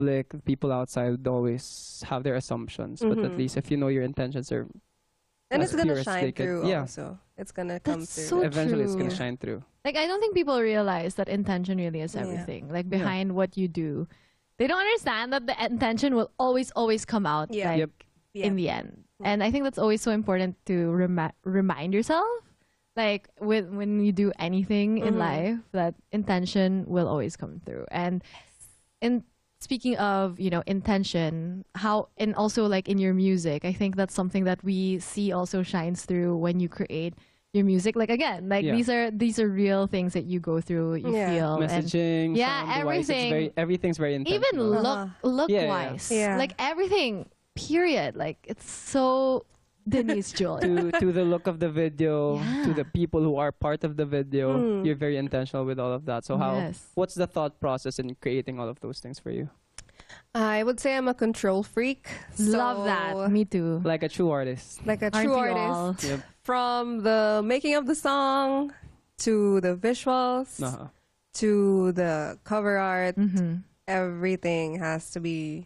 public, people outside would always have their assumptions. But at least if you know your intentions are And as it's gonna pure as shine they could. through Yeah. also. It's gonna come That's through. so Eventually it's true. gonna shine through. Like, I don't think people realize that intention really is everything. Like, behind what you do, they don't understand that the intention will always come out. Yeah. Like, Yep. Yeah. in the end. And I think that's always so important to remind yourself, like when you do anything in life, that intention will always come through. And in speaking of, intention, and also like in your music, I think that's something that we see also shines through when you create your music. Like, again, like Yeah. these are real things that you go through, you feel, Messaging, and yeah, sound-wise, everything. everything's very Even intentional. look Yeah, yeah. wise, Yeah. like everything. Period. Like, it's so Denise Joy. to the look of the video, Yeah. to the people who are part of the video, you're very intentional with all of that. So Yes. what's the thought process in creating all of those things for you? I would say I'm a control freak. Love So, that. Me too. Like a true artist. Like a Aren't true we all? artist. Yep. From the making of the song to the visuals Uh-huh. to the cover art, Mm-hmm. everything has to be.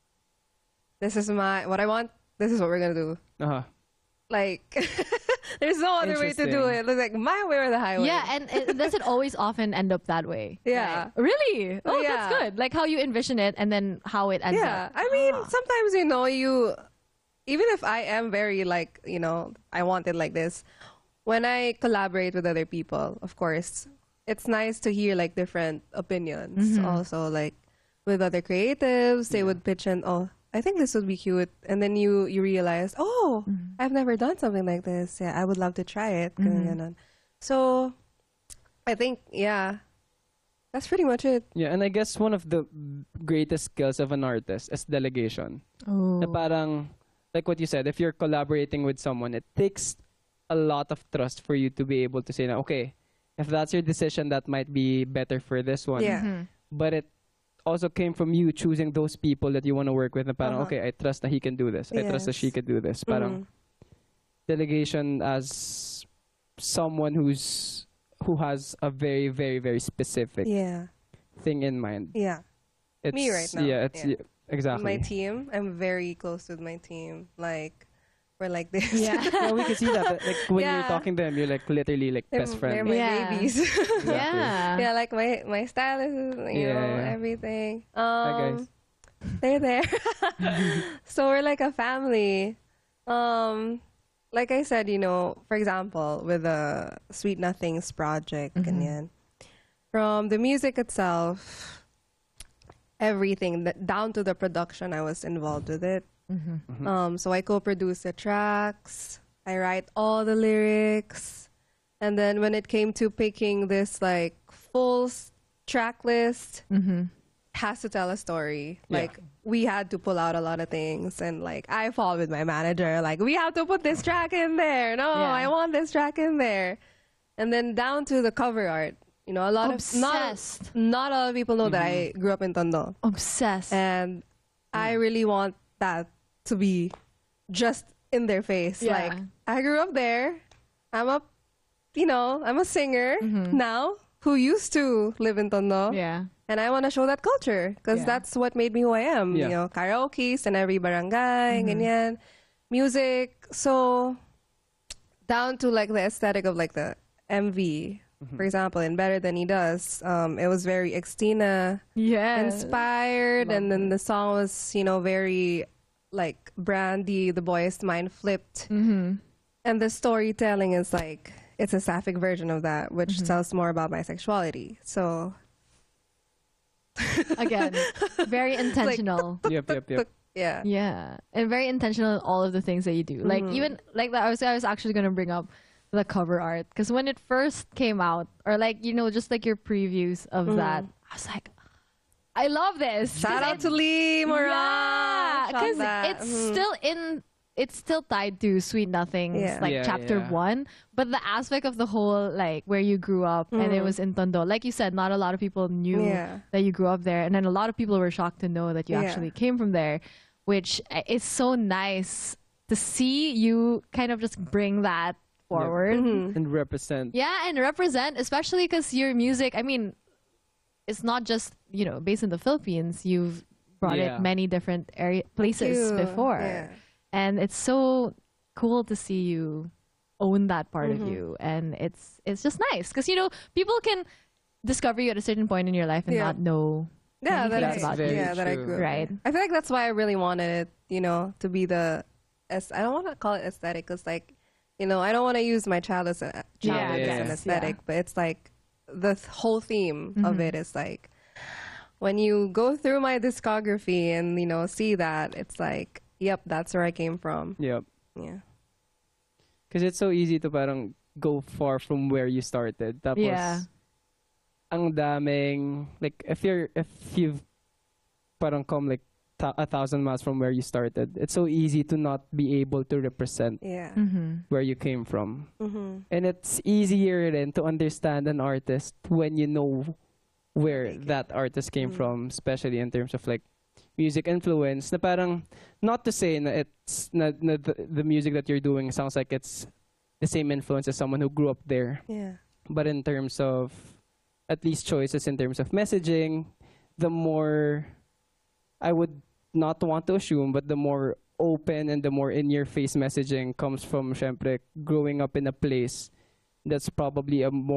This is what I want. This is what we're gonna do. Uh-huh. Like, there's no other way to do Interesting. it. It's like my way or the highway. Yeah, and it doesn't always often end up that way. Yeah. Right? Really? Oh, Yeah. that's good. Like how you envision it and then how it ends Yeah, up. I mean, sometimes you even if I am very like I want it like this. When I collaborate with other people, of course, it's nice to hear like different opinions. Also, like with other creatives, they would pitch in, oh, I think this would be cute, and then you realize, oh, I've never done something like this. Yeah, I would love to try it. Ganun. So, I think that's pretty much it. Yeah, and I guess one of the greatest skills of an artist is delegation. Oh. Na parang, like what you said, if you're collaborating with someone, it takes a lot of trust for you to be able to say, na, okay, if that's your decision, that might be better for this one. Yeah. But it also came from you choosing those people that you want to work with. Na parang, okay, I trust that he can do this. I trust that she Yes. can do this. Parang delegation as someone who has a very, very, very specific Yeah. thing in mind. Yeah. It's, Me right now. Yeah, it's Yeah. exactly. My team, I'm very close with my team. Like, we're like this. Yeah. Yeah, we can see that. Like when you're Yeah. talking to them, you're like literally like best They're friend. my Yeah. babies. Yeah. Yeah, like my stylist, Yeah. everything. Hi, guys. They're there. So we're like a family. Like I said, for example, with the Sweet Nothings project, ganyan, from the music itself, everything down to the production, I was involved with it. So I co-produce the tracks. I write all the lyrics, and then when it came to picking this like full track list, has to tell a story. Yeah. Like we had to pull out a lot of things, and like I fought with my manager. Like we have to put this track in there. No, Yeah. I want this track in there, and then down to the cover art. A lot Obsessed. of not a lot of people know that I grew up in Tondo. Obsessed. And I really want that to be just in their face. Yeah. Like, I grew up there. I'm a singer now who used to live in Tondo. Yeah. And I want to show that culture because Yeah. that's what made me who I am. Yeah. Karaoke's in every barangay, ganyan. Music. So, down to like the aesthetic of like the MV. For example, in Better Than He Does, it was very Xtina Yeah. inspired, and then the song was very like Brandy, the boy's mind flipped, and the storytelling is like it's a sapphic version of that, which tells more about my sexuality. So Again, very intentional. Yep. yeah, Yeah, and very intentional in all of the things that you do. Like even like that, I was actually gonna bring up the cover art because when it first came out, or like just like your previews of that, I was like, I love this. shout out to Lee Moran. Yeah, Shot because that. it's still tied to Sweet Nothings, Yeah. like Yeah, chapter yeah. 1. But the aspect of the whole, like where you grew up, and it was in Tondo. Like you said, not a lot of people knew Yeah. that you grew up there, and then a lot of people were shocked to know that you Yeah. actually came from there, which is so nice to see you kind of just bring that forward. And represent. Yeah, and represent, especially because your music, I mean, it's not just, based in the Philippines. You've brought Yeah. it many different places You. before. Yeah. And it's so cool to see you own that part Mm-hmm. of you, and it's just nice because people can discover you at a certain point in your life and Yeah. not know Yeah, many that things I, about very you. yeah, that I true. grew up Right. with. I feel like that's why I really wanted it, to be I don't want to call it aesthetic because, like, I don't want to use my child as an Yeah, yes, aesthetic, yeah. but it's like the whole theme of Mm-hmm. it is like when you go through my discography and see that, it's like, yep, that's where I came from. Yep. Yeah. Because it's so easy to parang go far from where you started. Tapos, Yeah. ang daming, like, if you've parang come like 1,000 miles from where you started, it's so easy to not be able to represent Yeah. Mm-hmm. where you came from. Mm-hmm. And it's easier then to understand an artist when you know where that artist came from, especially in terms of like music influence. Na parang, not to say na it's na the music that you're doing sounds like it's the same influence as someone who grew up there, Yeah. but in terms of at least choices in terms of messaging, the more I would not want to assume, but the more open and the more in-your-face messaging comes from, syempre, growing up in a place that's probably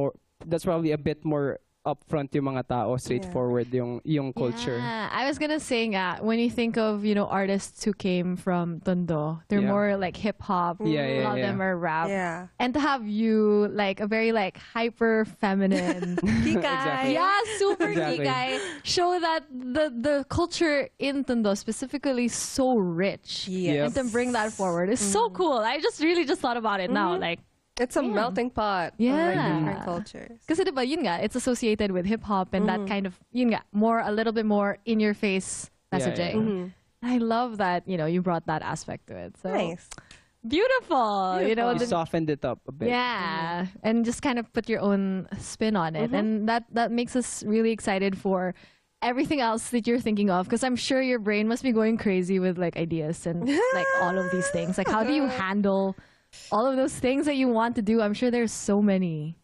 a bit more upfront yung mga tao, straightforward yung culture. Yeah, I was gonna say when you think of artists who came from Tondo, they're Yeah. more like hip hop. Yeah, A lot of them are rap. Yeah. And to have you like a very like hyper feminine, Exactly. yeah, super Exactly. guy, show that the culture in Tondo specifically so rich. Yes. And to bring that forward is so cool. I just really just thought about it now, like. It's a melting pot of like Yeah. different cultures. Kasi diba, yun nga, it's associated with hip hop and that kind of, yun nga, a little bit more in your face Yeah, messaging. I love that, you brought that aspect to it. So Nice. beautiful. You the- softened it up a bit. yeah, and just kind of put your own spin on it, and that makes us really excited for everything else that you're thinking of, because I'm sure your brain must be going crazy with like ideas and like all of these things. Like, how do you handle all of those things that you want to do? I'm sure there's so many.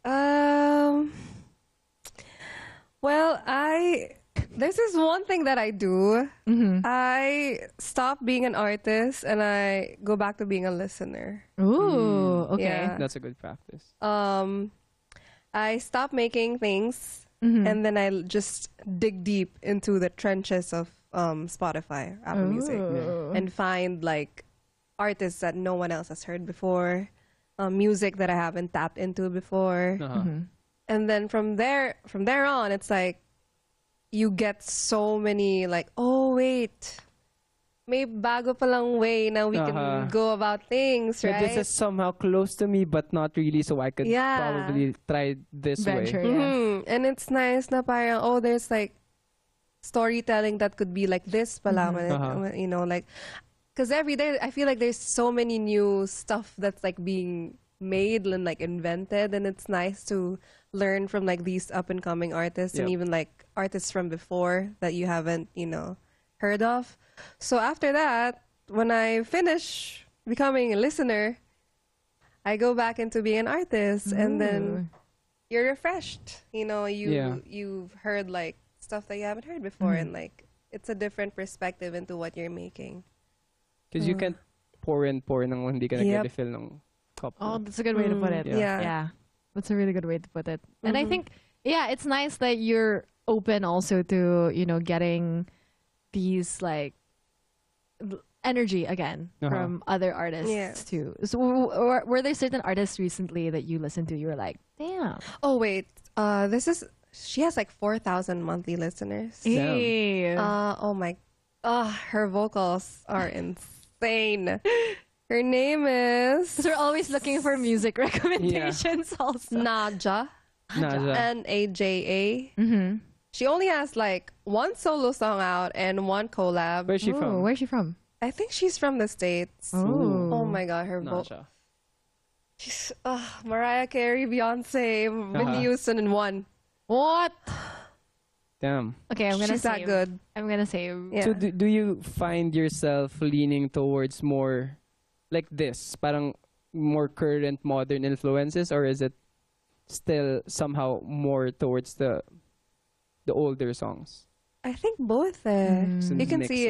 Well, this is one thing that I do. I stop being an artist and I go back to being a listener. Ooh, okay. Yeah. That's a good practice. I stop making things and then I just dig deep into the trenches of Spotify, Apple Music, and find like artists that no one else has heard before, music that I haven't tapped into before. And then from there on, it's like you get so many like, oh wait, may bago palang way now we can go about things, Yeah, right? this is somehow close to me, but not really, so I could Yeah. probably try this Venture, way. yeah. And it's nice na parang, oh, there's like storytelling that could be like this pala, like, because every day I feel like there's so many new stuff that's like being made and like invented, and it's nice to learn from like these up and coming artists and Yep. even like artists from before that you haven't heard of. So after that, when I finish becoming a listener, I go back into being an artist, and then you're refreshed. You've heard like stuff that you haven't heard before, and like it's a different perspective into what you're making. Because you can't pour nang hindi ka Yep. nag-refill ng cup. Oh, that's a good way to put it. Yeah. Yeah. That's a really good way to put it. And I think, it's nice that you're open also to, getting these like energy again from other artists Yes. too. So were there certain artists recently that you listened to, you were like, damn. Oh wait, she has like 4,000 monthly listeners. Hey. Oh my, her vocals are insane. Her name is So we're always looking for music recommendations also. Naja. Naja. Naja. Mm-hmm. She only has like one solo song out and one collab. Where's she from? Where's she from? I think she's from the States. Oh. Oh my god, her vocal. Naja. She's Mariah Carey, Beyonce, Whitney Houston in one. What? Damn. Okay, I'm gonna She's that save. good. I'm gonna save. Yeah. So do you find yourself leaning towards more like this, parang more current modern influences, or is it still somehow more towards the older songs? I think both. Eh. Mm. You can Mix see